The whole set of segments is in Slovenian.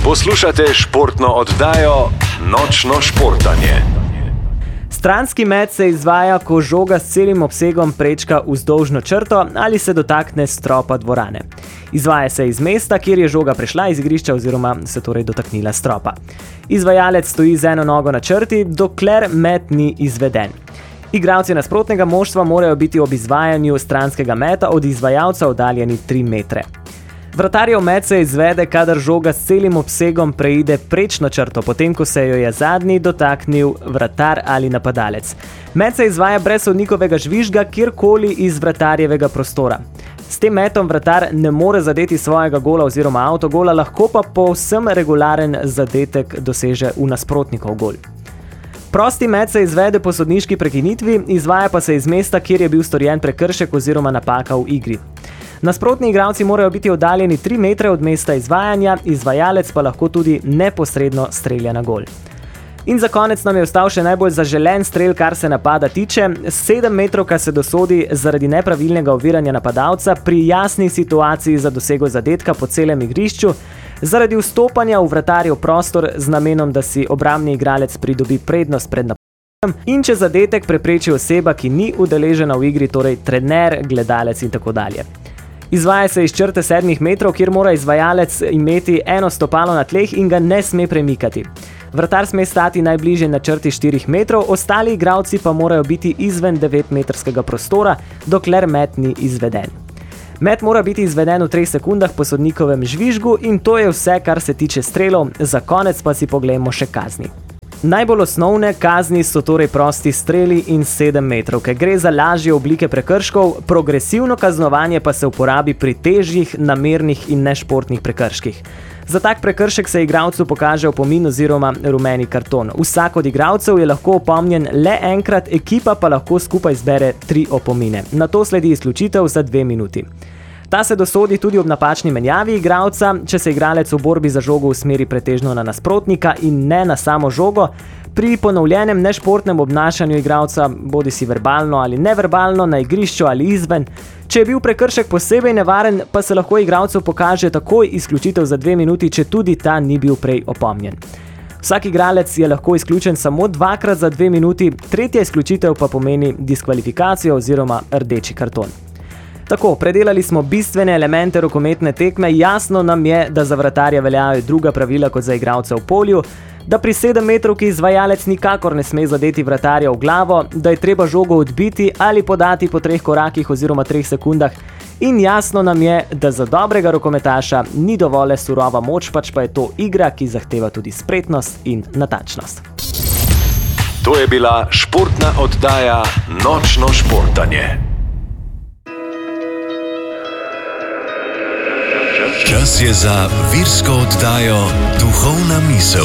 Poslušate športno oddajo Nočno športanje. Stranski met se izvaja, ko žoga s celim obsegom prečka vzdolžno črto ali se dotakne stropa dvorane. Izvaja se iz mesta, kjer je žoga prešla iz igrišča oziroma se torej dotaknila stropa. Izvajalec stoji z eno nogo na črti, dokler met ni izveden. Igralci nasprotnega moštva morajo biti ob izvajanju stranskega meta od izvajalca oddaljeni 3 metre. Vratarjev met se izvede, kadar žoga s celim obsegom preide prečno črto, potem ko se jo je zadnji dotaknil vratar ali napadalec. Met se izvaja brez sodnikovega žvižga kjerkoli iz vratarjevega prostora. S tem metom vratar ne more zadeti svojega gola oziroma avtogola, lahko pa povsem regularen zadetek doseže v nasprotnikov gol. Prosti met se izvede po sodniški prekinitvi, izvaja pa se iz mesta, kjer je bil storjen prekršek oziroma napaka v igri. Nasprotni igralci morajo biti oddaljeni 3 metre od mesta izvajanja, izvajalec pa lahko tudi neposredno strelja na gol. In za konec nam je ostal še najbolj zaželen strel, kar se napada tiče. 7 metrovka se dosodi zaradi nepravilnega oviranja napadalca pri jasni situaciji za dosego zadetka po celem igrišču, zaradi vstopanja v vratarjev prostor z namenom, da si obrambni igralec pridobi prednost pred napadalcem, in če zadetek prepreči oseba, ki ni udeležena v igri, torej trener, gledalec in tako dalje. Izvaja se iz črte 7 metrov, kjer mora izvajalec imeti eno stopalo na tleh in ga ne sme premikati. Vratar sme stati najbližje na črti 4 metrov, ostali igralci pa morajo biti izven 9-metrskega prostora, dokler met ni izveden. Met mora biti izveden v 3 sekundah po sodnikovem žvižgu in to je vse, kar se tiče strelov, za konec pa si poglejmo še kazni. Najbolj osnovne kazni so torej prosti streli in 7 metrovke. Gre za lažje oblike prekrškov, progresivno kaznovanje pa se uporabi pri težjih, namernih in nešportnih prekrških. Za tak prekršek se igralcu pokaže opomin oziroma rumeni karton. Vsak od igralcev je lahko opomnjen le enkrat, ekipa pa lahko skupaj zbere 3 opomine. Nato sledi izključitev za 2 minuti. Ta se dosodi tudi ob napačni menjavi igralca, če se igralec v borbi za žogo usmeri pretežno na nasprotnika in ne na samo žogo. Pri ponovljenem nešportnem obnašanju igralca, bodi si verbalno ali neverbalno, na igrišču ali izven. Če je bil prekršek posebej nevaren, pa se lahko igralcu pokaže takoj izključitev za 2 minuti, če tudi ta ni bil prej opomnjen. Vsak igralec je lahko izključen samo 2krat za 2 minuti, tretja izključitev pa pomeni diskvalifikacijo oziroma rdeči karton. Tako, predelali smo bistvene elemente rokometne tekme, jasno nam je, da za vratarja veljajo druga pravila kot za igralce v polju, da pri 7 metrovki izvajalec nikakor ne sme zadeti vratarja v glavo, da je treba žogo odbiti ali podati po 3 korakih oziroma 3 sekundah in jasno nam je, da za dobrega rokometaša ni dovolj surova moč, pač pa je to igra, ki zahteva tudi spretnost in natančnost. To je bila športna oddaja Nočno športanje. Čas je za virsko oddajo Duhovna misel.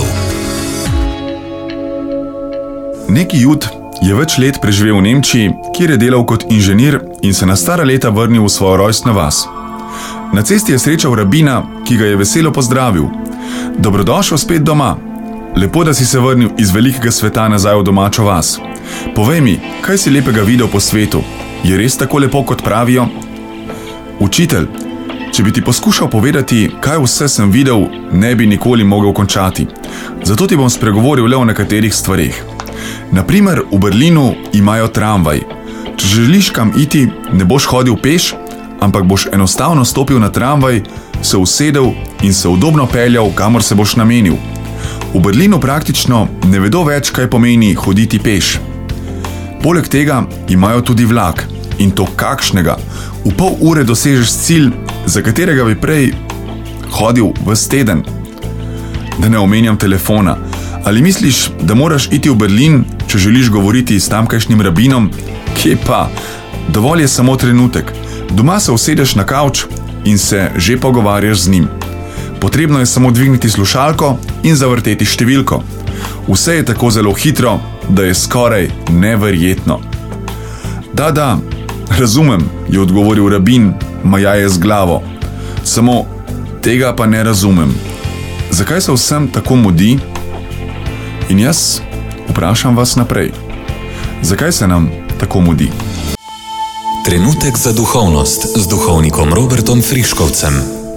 Neki Jud je več let preživel v Nemčiji, kjer je delal kot inženir in se na stara leta vrnil v svojo rojstno vas. Na cesti je srečal rabina, ki ga je veselo pozdravil. Dobrodošel spet doma. Lepo, da si se vrnil iz velikega sveta nazaj v domačo vas. Povej mi, kaj si lepega videl po svetu? Je res tako lepo, kot pravijo? Učitelj, če bi ti poskušal povedati, kaj vse sem videl, ne bi nikoli mogel končati. Zato ti bom spregovoril le o nekaterih stvareh. Naprimer, v Berlinu imajo tramvaj. Če želiš kam iti, ne boš hodil peš, ampak boš enostavno stopil na tramvaj, se usedel in se udobno peljal, kamor se boš namenil. V Berlinu praktično ne vedo več, kaj pomeni hoditi peš. Poleg tega imajo tudi vlak. In to kakšnega. V pol ure dosežeš cilj, za katerega bi prej hodil ves teden. Da ne omenjam telefona. Ali misliš, da moraš iti v Berlin, če želiš govoriti s tamkajšnjim rabinom? Kje pa? Dovolj je samo trenutek. Doma se usedeš na kavč in se že pogovarjaš z njim. Potrebno je samo dvigniti slušalko in zavrteti številko. Vse je tako zelo hitro, da je skoraj neverjetno. Da, razumem, je odgovoril rabin, majaje z glavo. Samo tega pa ne razumem. Zakaj se vsem tako mudi? In jaz vprašam vas naprej. Zakaj se nam tako mudi? Trenutek za duhovnost z duhovnikom Robertom Friškovcem.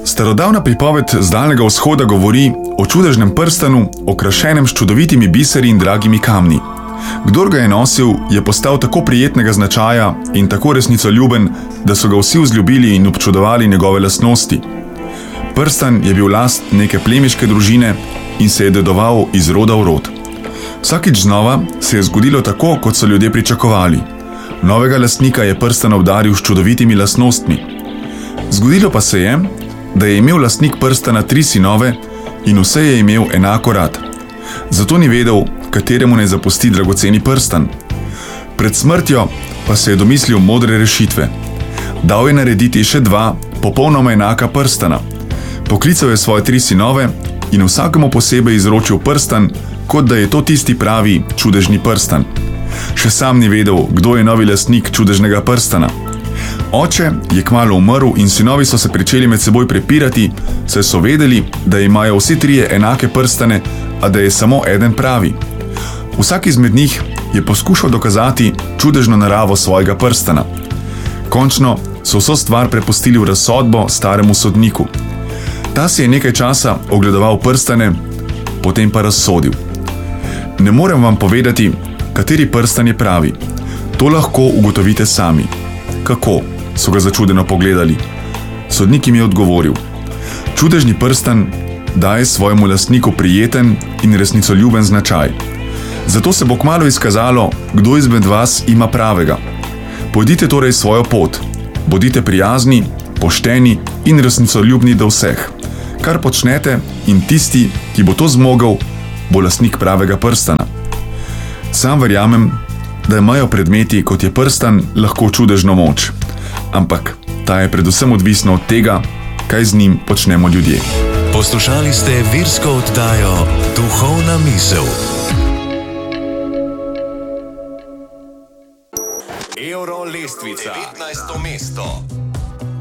Starodavna pripoved z Daljnega vzhoda govori o čudežnem prstanu, okrašenem s čudovitimi biseri in dragimi kamni. Kdor ga je nosil, je postal tako prijetnega značaja in tako resnicoljuben, da so ga vsi vzljubili in občudovali njegove lastnosti. Prstan je bil last neke plemiške družine in se je dedoval iz roda v rod. Vsakič znova se je zgodilo tako, kot so ljudje pričakovali. Novega lastnika je prstan obdaril s čudovitimi lastnostmi. Zgodilo pa se je, da je imel lastnik prstana 3 sinove in vse je imel enako rad. Zato ni vedel, kateremu ne zapusti dragoceni prstan. Pred smrtjo pa se je domislil modre rešitve. Dal je narediti še 2 popolnoma enaka prstana. Poklical je svoje 3 sinove in vsakemu posebej izročil prstan, kot da je to tisti pravi čudežni prstan. Še sam ni vedel, kdo je novi lastnik čudežnega prstana. Oče je kmalu umrl in sinovi so se pričeli med seboj prepirati, saj so vedeli, da imajo vsi 3 enake prstane, a da je samo eden pravi. Vsak izmed njih je poskušal dokazati čudežno naravo svojega prstana. Končno so vso stvar prepustili v razsodbo staremu sodniku. Ta si je nekaj časa ogledoval prstane, potem pa razsodil. Ne morem vam povedati, kateri prstan je pravi. To lahko ugotovite sami. Kako? So ga začudeno pogledali. Sodnik jim je odgovoril. Čudežni prstan daje svojemu lastniku prijeten in resnicoljuben značaj. Zato se bo kmalu izkazalo, kdo izmed vas ima pravega. Pojdite torej svojo pot. Bodite prijazni, pošteni in resnicoljubni do vseh. Kar počnete in tisti, ki bo to zmogel, bo lastnik pravega prstana. Sam verjamem, da imajo predmeti, kot je prstan, lahko čudežno moč. Ampak ta je predvsem odvisna od tega, kaj z njim počnemo ljudje. Poslušali ste virsko oddajo Duhovna misel. Euro lestvica 19. mesto.